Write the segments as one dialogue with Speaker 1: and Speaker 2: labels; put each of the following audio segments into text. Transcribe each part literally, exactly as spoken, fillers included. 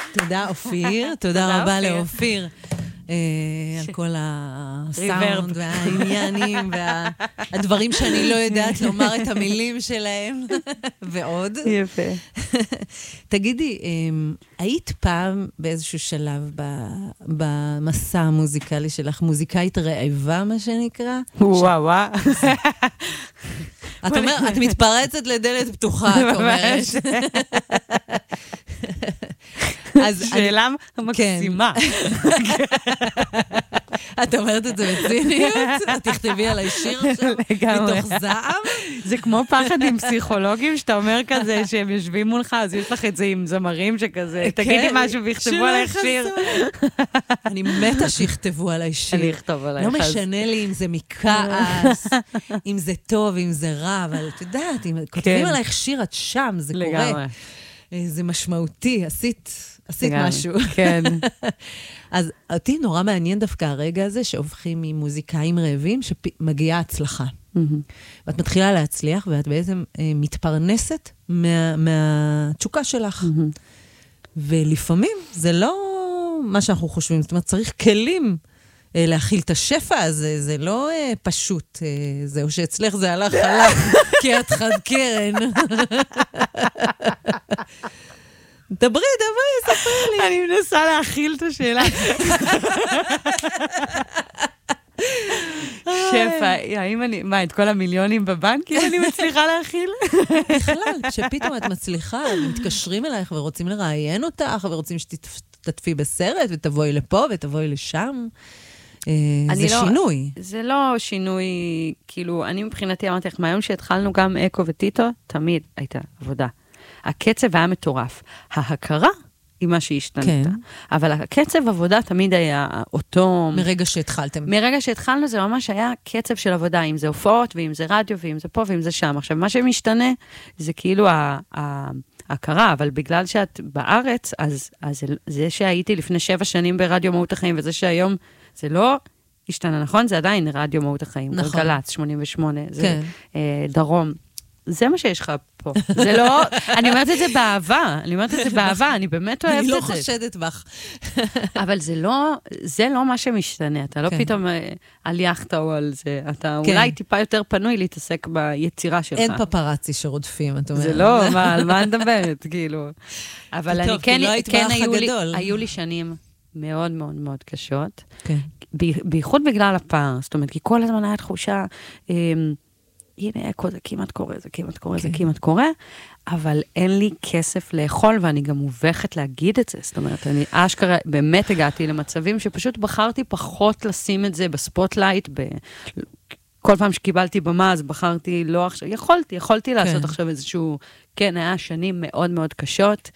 Speaker 1: תודה, אופיר. תודה רבה לאופיר. על כל הסאונד והעניינים והדברים שאני לא יודעת לומר את המילים שלהם ועוד.
Speaker 2: יפה.
Speaker 1: תגידי, היית פעם באיזשהו שלב במסע המוזיקלי שלך, מוזיקאית רעבה מה שנקרא?
Speaker 2: וואו וואו.
Speaker 1: את אומרת, את מתפרצת לדלת פתוחה, את אומרת.
Speaker 2: שאלה מקסימה.
Speaker 1: את אומרת את זה בציניות? את תכתבי עליי שיר עכשיו מתוך זעם?
Speaker 2: זה כמו פחד עם פסיכולוגים, שאתה אומר כזה שהם יושבים מולך, אז יש לך את זה עם זמרים שכזה, תגידי משהו ויכתבו עלייך שיר.
Speaker 1: אני מתה שיכתבו עליי שיר.
Speaker 2: אני אכתוב עלייך.
Speaker 1: לא משנה לי אם זה מכעס, אם זה טוב, אם זה רע, אבל את יודעת, אם כותבים עלייך שיר, את שם, זה קורה. זה משמעותי, עשית... עשית משהו.
Speaker 2: כן.
Speaker 1: אז אותי נורא מעניין דווקא הרגע הזה, שהופכים ממוזיקאים רעבים, שמגיעה הצלחה. ואת מתחילה להצליח, ואת בעצם מתפרנסת מהתשוקה שלך. ולפעמים זה לא מה שאנחנו חושבים, זאת אומרת, צריך כלים להכיל את השפע הזה, זה לא פשוט. זהו שאצלך זה הלך הלך, כי את חד קרן. דברי, דברי, ספרי לי.
Speaker 2: אני מנסה להכיל את השאלה. שפע, האם אני, מה, את כל המיליונים בבנק, אם אני מצליחה להכיל?
Speaker 1: בכלל, שפתאום את מצליחה, מתקשרים אלייך ורוצים לראיין אותך, ורוצים שתתפי בסרט, ותבואי לפה ותבואי לשם. זה שינוי.
Speaker 2: זה לא שינוי, כאילו, אני מבחינתי אמרתי לך, מהיום שהתחלנו גם אקו וטיטו, תמיד הייתה עבודה. הקצב היה מטורף. ההכרה היא מה שהשתנת. כן. אבל הקצב עבודה תמיד היה אותו...
Speaker 1: מרגע שהתחלתם.
Speaker 2: מרגע שהתחלנו זה ממש היה קצב של עבודה, אם זה הופעות, ואם זה רדיו, ואם זה פה, ואם זה שם. עכשיו, מה שמשתנה זה כאילו ההכרה, אבל בגלל שאת בארץ, אז, אז זה שהייתי לפני שבע שנים ברדיו מהות החיים, וזה שהיום זה לא השתנה, נכון? זה עדיין רדיו מהות החיים. נכון. גלגלץ, שמונים ושמונה, זה כן. אה, דרום. זה מה שיש לך פה. זה לא, אני אומרת את זה באהבה, אני אומרת את זה באהבה, אני באמת אוהבת את זה.
Speaker 1: אני לא חושדת בך.
Speaker 2: אבל זה לא, זה לא מה שמשתנה, אתה לא פתאום על יחטה או על זה, אתה אולי טיפה יותר פנוי להתעסק ביצירה שלך.
Speaker 1: אין פפרצי שרודפים, את אומרת.
Speaker 2: זה לא, על מה נדברת, כאילו. אבל אני כן, כן היו לי שנים מאוד מאוד מאוד קשות, בייחוד בגלל הפער, זאת אומרת, כי כל הזמן היה תחושה, הנה, אקו, זה כמעט קורה, זה כמעט קורה, זה כמעט קורה, אבל אין לי כסף לאכול, ואני גם מובכת להגיד את זה. זאת אומרת, אני אשכרה, באמת הגעתי למצבים שפשוט בחרתי פחות לשים את זה בספוטלייט, כל פעם שקיבלתי במה, אז בחרתי לא עכשיו, יכולתי, יכולתי לעשות עכשיו איזשהו, כן, היה שנים מאוד מאוד קשות,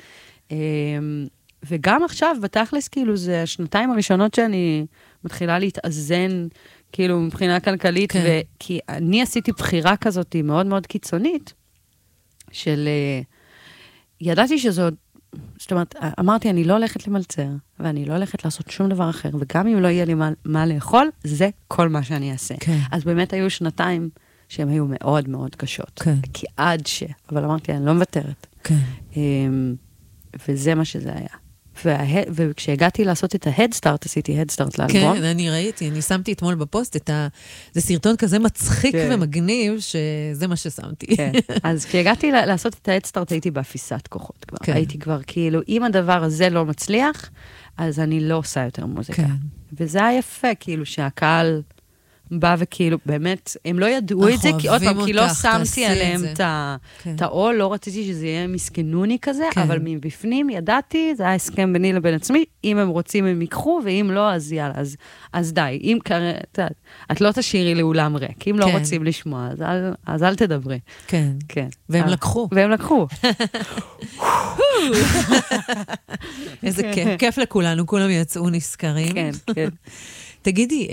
Speaker 2: וגם עכשיו, בתכלס, כאילו, זה השנתיים הראשונות שאני מתחילה להתאזן, כאילו, מבחינה כלכלית, כן. וכי אני עשיתי בחירה כזאת מאוד מאוד קיצונית, של, ידעתי שזו, זאת אומרת, אמרתי, אני לא הולכת למלצר, ואני לא הולכת לעשות שום דבר אחר, וגם אם לא יהיה לי מה, מה לאכול, זה כל מה שאני אעשה. כן. אז באמת היו שנתיים שהן היו מאוד מאוד קשות. כן. כי עד ש... אבל אמרתי, אני לא מוותרת. כן. וזה מה שזה היה. וכשהגעתי לעשות את ההדסטארט, עשיתי הדסטארט לאלבום.
Speaker 1: כן, אני ראיתי, אני שמתי אתמול בפוסט את ה... זה סרטון כזה מצחיק ומגניב, שזה מה ששמתי.
Speaker 2: כן, אז כשהגעתי לעשות את ההדסטארט, הייתי באפיסת כוחות כבר. הייתי כבר כאילו, אם הדבר הזה לא מצליח, אז אני לא עושה יותר מוזיקה. וזה היה יפה, כאילו, שהקהל בא וכאילו, באמת, הם לא ידעו את זה, כי עוד פעם, כי לא שמתי עליהם את העול, לא רציתי שזה יהיה מסכנוני כזה, אבל מבפנים ידעתי, זה היה הסכם ביני לבין עצמי, אם הם רוצים הם ייקחו, ואם לא, אז יאללה, אז די. אם את לא תשאירי לאולם ריק, אם לא רוצים לשמוע, אז אל תדברי.
Speaker 1: כן, והם לקחו.
Speaker 2: והם לקחו.
Speaker 1: איזה כיף לכולנו, כולם יצאו נזכרים.
Speaker 2: כן, כן.
Speaker 1: תגידי,